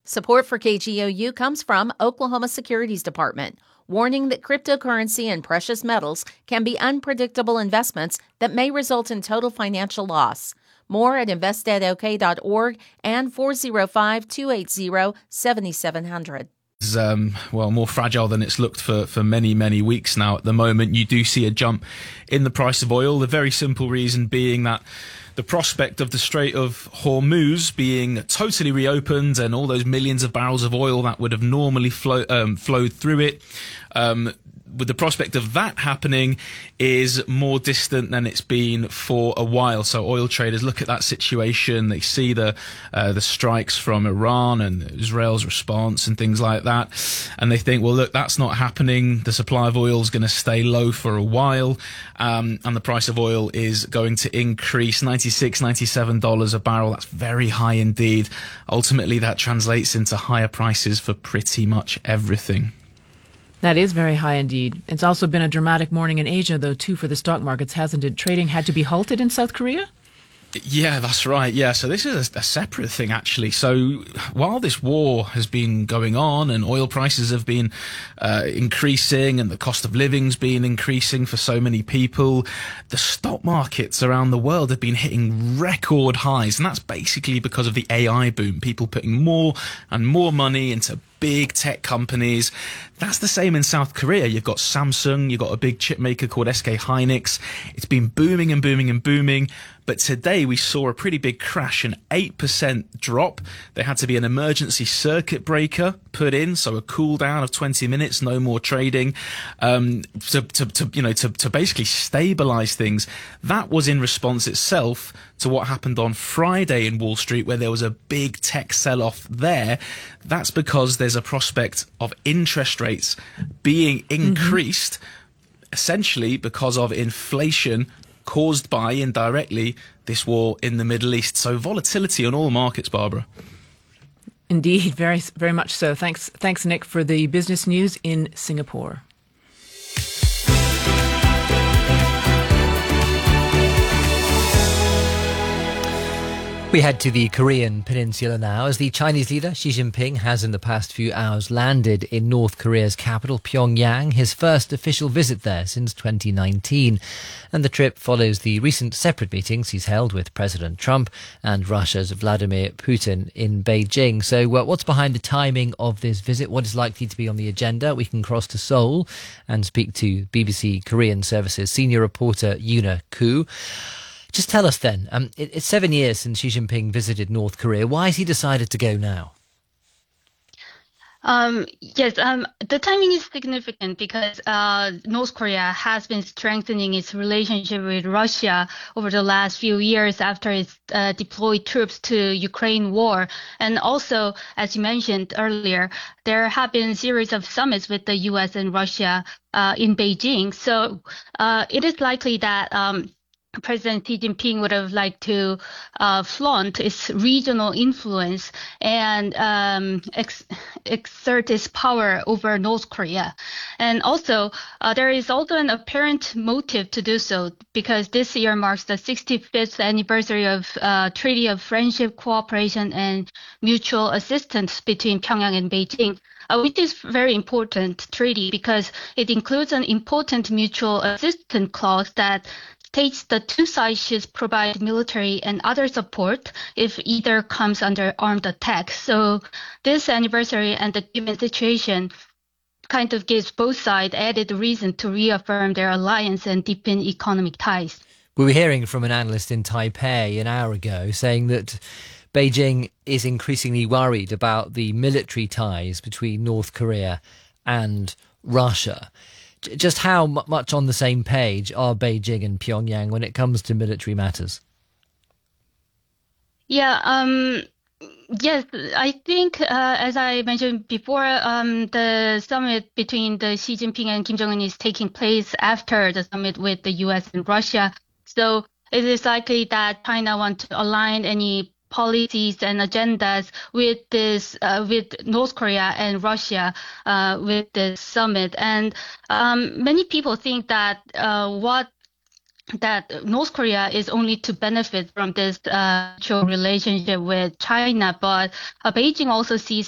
Support for KGOU comes from Oklahoma Securities Department, warning that cryptocurrency and precious metals can be unpredictable investments that may result in total financial loss. More at investedok.org and 405-280-7700. More fragile than it's looked for many, many weeks now. At the moment, you do see a jump in the price of oil. The very simple reason being that the prospect of the Strait of Hormuz being totally reopened and all those millions of barrels of oil that would have normally flowed through it, with the prospect of that happening is more distant than it's been for a while. So oil traders look at that situation, they see the strikes from Iran and Israel's response and things like that, and they think, well, look, that's not happening. The supply of oil is going to stay low for a while, and the price of oil is going to increase $96, $97 a barrel. That's very high indeed. Ultimately, that translates into higher prices for pretty much everything. That is very high indeed. It's also been a dramatic morning in Asia, though, too, for the stock markets, hasn't it? Trading had to be halted in South Korea? Yeah, that's right. Yeah, so this is a separate thing, actually. So while this war has been going on and oil prices have been increasing and the cost of living's been increasing for so many people, the stock markets around the world have been hitting record highs. And that's basically because of the AI boom. People putting more and more money into big tech companies. That's the same in South Korea. You've got Samsung, you've got a big chip maker called SK Hynix. It's been booming and booming and booming. But today we saw a pretty big crash, an 8% drop. There had to be an emergency circuit breaker put in, so a cool down of 20 minutes, no more trading, to basically stabilize things. That was in response itself to what happened on Friday in Wall Street, where there was a big tech sell-off there. That's because there's a prospect of interest rates being increased, essentially because of inflation caused by, indirectly, this war in the Middle East. So volatility on all markets, Barbara. Indeed, very, very much so. Thanks, Nick, for the business news in Singapore. We head to the Korean peninsula now, as the Chinese leader Xi Jinping has in the past few hours landed in North Korea's capital, Pyongyang, his first official visit there since 2019. And the trip follows the recent separate meetings he's held with President Trump and Russia's Vladimir Putin in Beijing. So what's behind the timing of this visit? What is likely to be on the agenda? We can cross to Seoul and speak to BBC Korean Services senior reporter Yuna Koo. Just tell us then, it's 7 years since Xi Jinping visited North Korea. Why has he decided to go now? The timing is significant because North Korea has been strengthening its relationship with Russia over the last few years after it deployed troops to Ukraine war. And also, as you mentioned earlier, there have been a series of summits with the U.S. and Russia in Beijing. So it is likely that President Xi Jinping would have liked to flaunt its regional influence and exert its power over North Korea. And also, there is also an apparent motive to do so, because this year marks the 65th anniversary of Treaty of Friendship, Cooperation, and Mutual Assistance between Pyongyang and Beijing, which is a very important treaty because it includes an important mutual assistance clause that states the two sides should provide military and other support if either comes under armed attack. So this anniversary and the given situation kind of gives both sides added reason to reaffirm their alliance and deepen economic ties. We were hearing from an analyst in Taipei an hour ago saying that Beijing is increasingly worried about the military ties between North Korea and Russia. Just how much on the same page are Beijing and Pyongyang when it comes to military matters? Yes, I think, as I mentioned before, the summit between the Xi Jinping and Kim Jong-un is taking place after the summit with the U.S. and Russia. So it is likely that China wants to align any policies and agendas with this, with North Korea and Russia, with this summit. And many people think that that North Korea is only to benefit from this relationship with China, but Beijing also sees